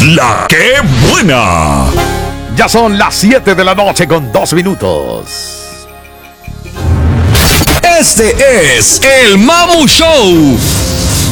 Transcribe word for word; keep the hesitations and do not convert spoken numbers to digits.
La que buena. Ya son las siete de la noche con dos minutos. Este es el Mamu Show.